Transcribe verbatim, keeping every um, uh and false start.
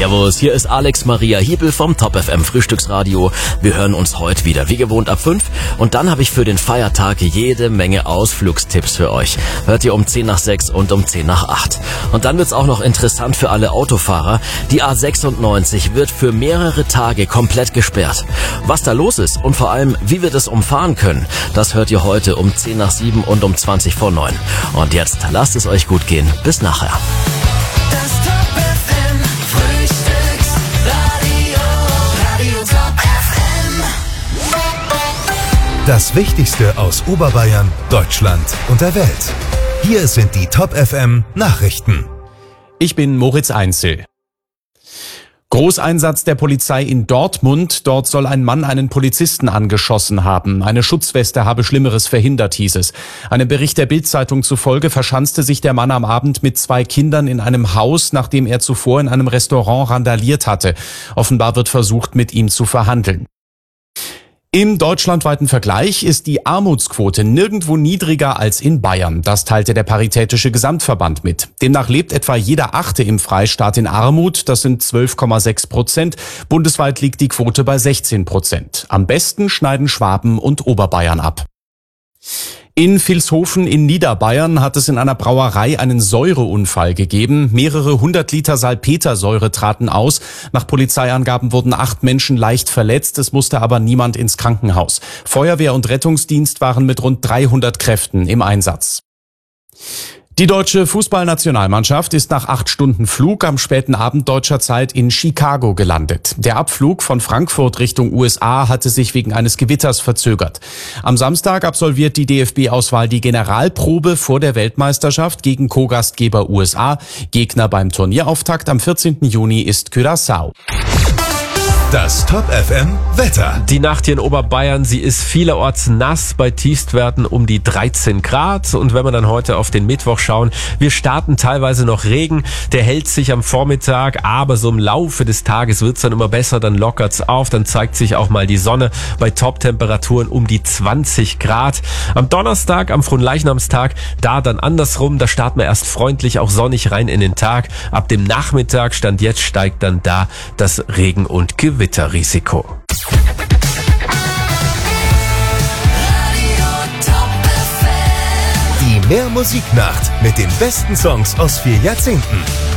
Servus, hier ist Alex Maria Hiebel vom Top F M Frühstücksradio. Wir hören uns heute wieder wie gewohnt ab fünf und dann habe ich für den Feiertag jede Menge Ausflugstipps für euch. Hört ihr um zehn nach sechs und um zehn nach acht. Und dann wird's auch noch interessant für alle Autofahrer. Die A sechsundneunzig wird für mehrere Tage komplett gesperrt. Was da los ist und vor allem, wie wir das umfahren können, das hört ihr heute um zehn nach sieben und um zwanzig vor neun. Und jetzt lasst es euch gut gehen. Bis nachher. Das Wichtigste aus Oberbayern, Deutschland und der Welt. Hier sind die Top F M Nachrichten. Ich bin Moritz Einzel. Großeinsatz der Polizei in Dortmund. Dort soll ein Mann einen Polizisten angeschossen haben. Eine Schutzweste habe Schlimmeres verhindert, hieß es. Einem Bericht der Bild-Zeitung zufolge verschanzte sich der Mann am Abend mit zwei Kindern in einem Haus, nachdem er zuvor in einem Restaurant randaliert hatte. Offenbar wird versucht, mit ihm zu verhandeln. Im deutschlandweiten Vergleich ist die Armutsquote nirgendwo niedriger als in Bayern. Das teilte der Paritätische Gesamtverband mit. Demnach lebt etwa jeder Achte im Freistaat in Armut. Das sind zwölf Komma sechs Prozent. Bundesweit liegt die Quote bei sechzehn Prozent. Am besten schneiden Schwaben und Oberbayern ab. In Vilshofen in Niederbayern hat es in einer Brauerei einen Säureunfall gegeben. Mehrere hundert Liter Salpetersäure traten aus. Nach Polizeiangaben wurden acht Menschen leicht verletzt. Es musste aber niemand ins Krankenhaus. Feuerwehr und Rettungsdienst waren mit rund dreihundert Kräften im Einsatz. Die deutsche Fußballnationalmannschaft ist nach acht Stunden Flug am späten Abend deutscher Zeit in Chicago gelandet. Der Abflug von Frankfurt Richtung U S A hatte sich wegen eines Gewitters verzögert. Am Samstag absolviert die D F B-Auswahl die Generalprobe vor der Weltmeisterschaft gegen Co-Gastgeber U S A. Gegner beim Turnierauftakt am vierzehnten Juni ist Curaçao. Das Top F M Wetter. Die Nacht hier in Oberbayern, sie ist vielerorts nass, bei Tiefstwerten um die dreizehn Grad. Und wenn wir dann heute auf den Mittwoch schauen, wir starten teilweise noch Regen, der hält sich am Vormittag, aber so im Laufe des Tages wird's dann immer besser, dann lockert's auf, dann zeigt sich auch mal die Sonne bei Top-Temperaturen um die zwanzig Grad. Am Donnerstag, am Fronleichnamstag, da dann andersrum, da starten wir erst freundlich, auch sonnig rein in den Tag. Ab dem Nachmittag, Stand jetzt, steigt dann da das Regen- und Gewitter. Gewitterrisiko. Die Mehr Musiknacht mit den besten Songs aus vier Jahrzehnten.